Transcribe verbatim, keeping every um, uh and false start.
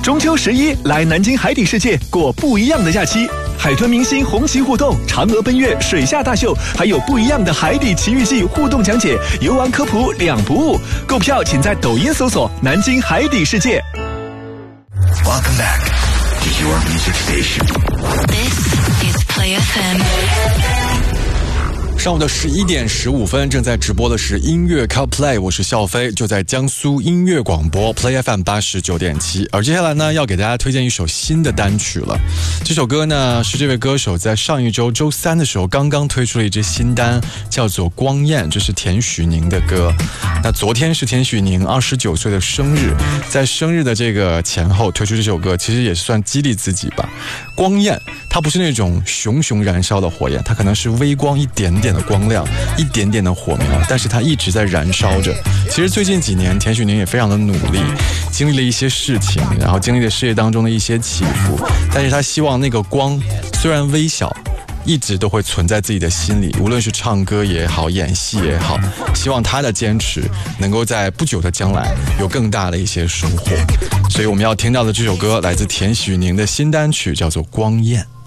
中秋十一来南京海底世界过不一样的假期，海豚明星红旗互动、嫦娥奔月、水下大秀，还有不一样的海底奇遇记互动讲解，游玩科普两不误。购票请在抖音搜索南京海底世界。 Welcome back to your music station. This is Play F M. 上午的十一点十五分，正在直播的是音乐 CarPlay， 我是笑飞，就在江苏音乐广播 Play F M 八十九点七。而接下来呢，要给大家推荐一首新的单曲了。这首歌呢，是这位歌手在上一周周三的时候刚刚推出了一支新单，叫做《光焰》，这是田许宁的歌。那昨天是田许宁二十九岁的生日，在生日的这个前后推出这首歌，其实也算激励自己吧。光焰，它不是那种熊熊燃烧的火焰，它可能是微光一点点的光亮，一点点的火苗，但是它一直在燃烧着。其实最近几年田许宁也非常的努力，经历了一些事情，然后经历了事业当中的一些起伏，但是他希望那个光虽然微小，一直都会存在自己的心里，无论是唱歌也好，演戏也好，希望他的坚持能够在不久的将来有更大的一些收获。所以我们要听到的这首歌来自田许宁的新单曲，叫做《光焰》。